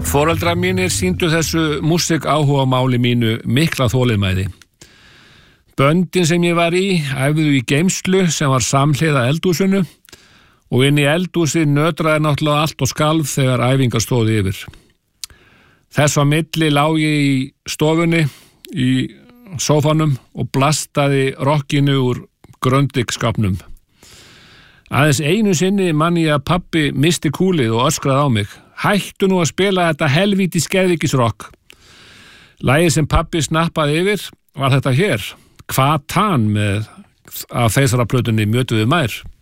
Foreldrar mínir sýndu þessu músík áhugamáli mínu mikla þolinmæði. Böndin sem ég var í æfðu í geymslu sem var samhliða eldhúsinu og inn í eldhúsi nötraði náttúrulega allt og skalf þegar æfingar stóðu yfir. Þess á milli lá ég í stofunni í sófanum og blastaði rokkinu úr Grundig-skápnum. Aðeins einu sinni man ég að pabbi misti kúlið og öskraði á mig. Hættu nú að spila þetta helvíti skeðvikisrokk. Lagið sem pabbi snappaði yfir var þetta hér. Hvað tann með af þeirra plötunni Mjötuðu mær.